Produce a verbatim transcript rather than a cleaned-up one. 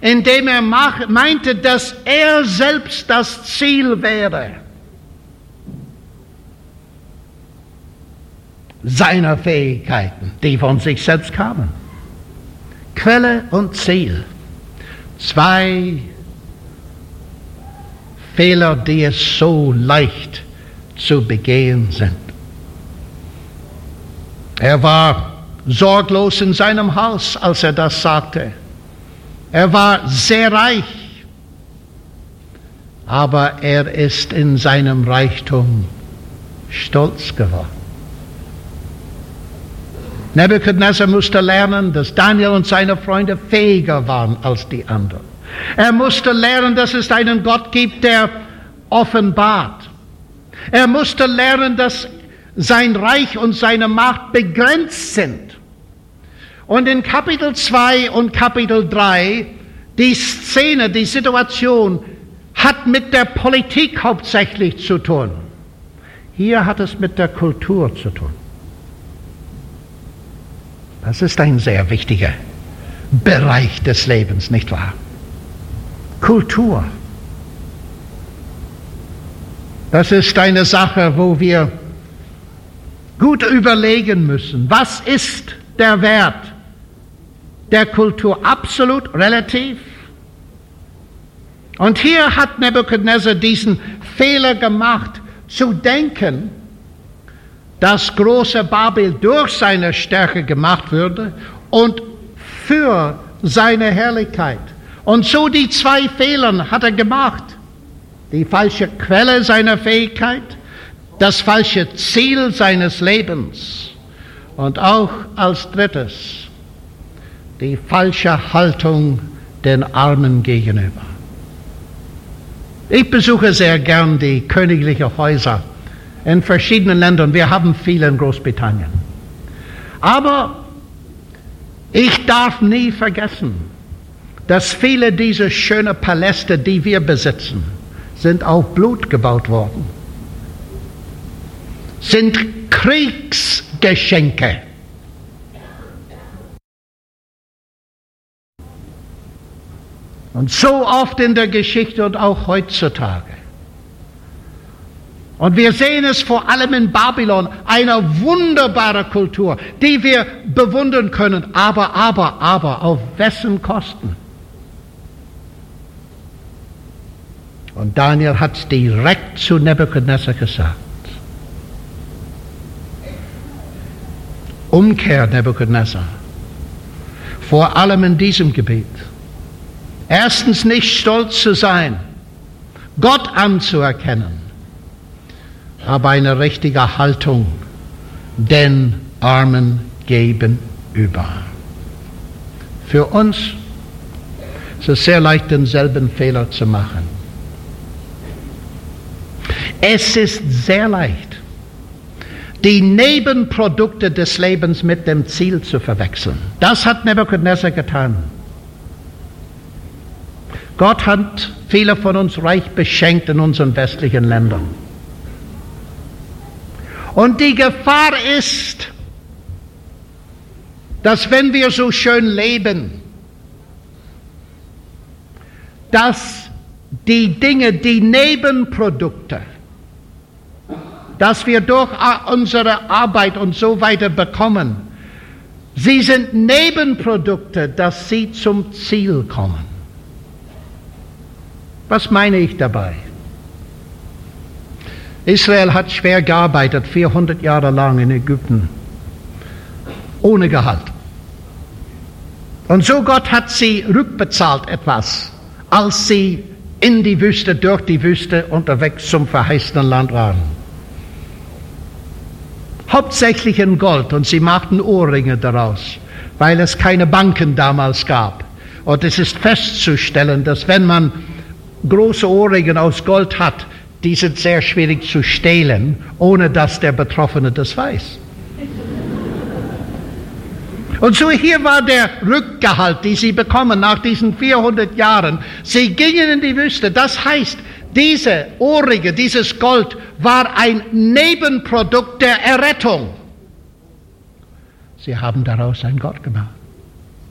indem er meinte, dass er selbst das Ziel wäre seiner Fähigkeiten, die von sich selbst kamen. Quelle und Ziel. Zwei Fehler, die es so leicht zu begehen sind. Er war sorglos in seinem Haus, als er das sagte. Er war sehr reich, aber er ist in seinem Reichtum stolz geworden. Nebukadnezar musste lernen, dass Daniel und seine Freunde fähiger waren als die anderen. Er musste lernen, dass es einen Gott gibt, der offenbart. Er musste lernen, dass sein Reich und seine Macht begrenzt sind. Und in Kapitel zwei und Kapitel drei, die Szene, die Situation hat mit der Politik hauptsächlich zu tun. Hier hat es mit der Kultur zu tun. Das ist ein sehr wichtiger Bereich des Lebens, nicht wahr? Kultur. Das ist eine Sache, wo wir gut überlegen müssen. Was ist der Wert der Kultur? Absolut, relativ? Und hier hat Nebukadnezar diesen Fehler gemacht, zu denken, dass große Babel durch seine Stärke gemacht würde und für seine Herrlichkeit. Und so die zwei Fehler hat er gemacht. Die falsche Quelle seiner Fähigkeit, das falsche Ziel seines Lebens und auch als drittes die falsche Haltung den Armen gegenüber. Ich besuche sehr gern die königlichen Häuser in verschiedenen Ländern. Wir haben viele in Großbritannien. Aber ich darf nie vergessen, dass viele dieser schönen Paläste, die wir besitzen, sind auf Blut gebaut worden, sind Kriegsgeschenke. Und so oft in der Geschichte und auch heutzutage. Und wir sehen es vor allem in Babylon, eine wunderbare Kultur, die wir bewundern können, aber, aber, aber, auf wessen Kosten? Und Daniel hat es direkt zu Nebukadnezar gesagt. Umkehr, Nebukadnezar. Vor allem in diesem Gebiet. Erstens nicht stolz zu sein, Gott anzuerkennen, aber eine richtige Haltung den Armen gegenüber. Für uns ist es sehr leicht, denselben Fehler zu machen. Es ist sehr leicht, die Nebenprodukte des Lebens mit dem Ziel zu verwechseln. Das hat Nebukadnezar getan. Gott hat viele von uns reich beschenkt in unseren westlichen Ländern. Und die Gefahr ist, dass wenn wir so schön leben, dass die Dinge, die Nebenprodukte, dass wir durch unsere Arbeit und so weiter bekommen, sie sind Nebenprodukte, dass sie zum Ziel kommen. Was meine ich dabei? Israel hat schwer gearbeitet, vierhundert Jahre lang in Ägypten, ohne Gehalt. Und so Gott hat sie rückbezahlt etwas, als sie in die Wüste, durch die Wüste unterwegs zum verheißenen Land waren. Hauptsächlich in Gold, und sie machten Ohrringe daraus, weil es keine Banken damals gab. Und es ist festzustellen, dass wenn man große Ohrringe aus Gold hat, die sind sehr schwierig zu stehlen, ohne dass der Betroffene das weiß. Und so hier war der Rückgehalt, den sie bekommen nach diesen vierhundert Jahren. Sie gingen in die Wüste. Das heißt, diese Ohrringe, dieses Gold war ein Nebenprodukt der Errettung. Sie haben daraus einen Gott gemacht.